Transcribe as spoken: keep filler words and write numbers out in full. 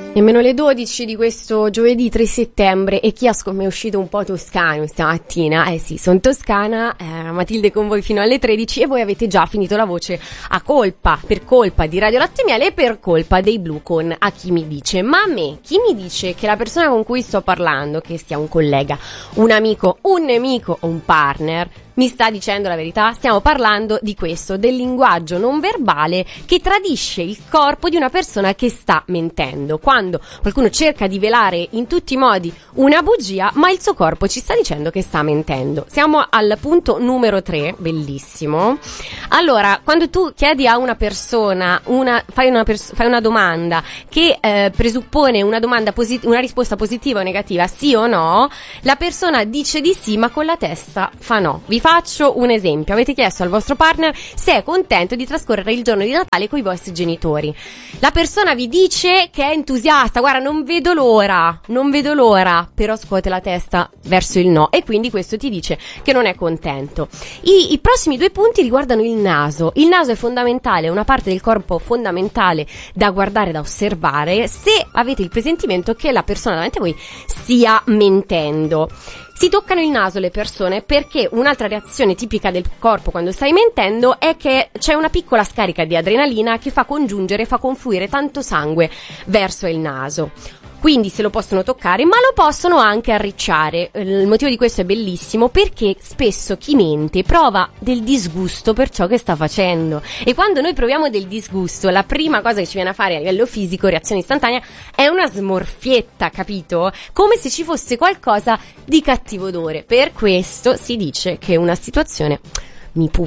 Nemmeno le dodici di questo giovedì tre settembre, e Chiasco mi è uscito un po' toscano stamattina. Eh sì, sono toscana, eh, Matilde con voi fino alle tredici, e voi avete già finito la voce a colpa, per colpa di Radio Latte Miele e per colpa dei Blu con A chi mi dice. Ma a me, chi mi dice che la persona con cui sto parlando, che sia un collega, un amico, un nemico o un partner, mi sta dicendo la verità? Stiamo parlando di questo, del linguaggio non verbale che tradisce il corpo di una persona che sta mentendo. Quando qualcuno cerca di velare in tutti i modi una bugia, ma il suo corpo ci sta dicendo che sta mentendo. Siamo al punto numero tre, bellissimo. Allora, quando tu chiedi a una persona, una, fai, una pers- fai una domanda che eh, presuppone una domanda posit- una risposta positiva o negativa, sì o no, la persona dice di sì, ma con la testa fa no. Vi faccio un esempio: avete chiesto al vostro partner se è contento di trascorrere il giorno di Natale con i vostri genitori. La persona vi dice che è entusiasta, guarda, non vedo l'ora, non vedo l'ora, però scuote la testa verso il no, e quindi questo ti dice che non è contento. I, i prossimi due punti riguardano il naso. Il naso è fondamentale, è una parte del corpo fondamentale da guardare, da osservare, se avete il presentimento che la persona davanti a voi stia mentendo. Si toccano il naso le persone perché un'altra reazione tipica del corpo quando stai mentendo è che c'è una piccola scarica di adrenalina che fa congiungere, fa confluire tanto sangue verso il naso. Quindi se lo possono toccare, ma lo possono anche arricciare. Il motivo di questo è bellissimo, perché spesso chi mente prova del disgusto per ciò che sta facendo. E quando noi proviamo del disgusto, la prima cosa che ci viene a fare a livello fisico, reazione istantanea, è una smorfietta, capito? Come se ci fosse qualcosa di cattivo odore. Per questo si dice che una situazione mi, pu-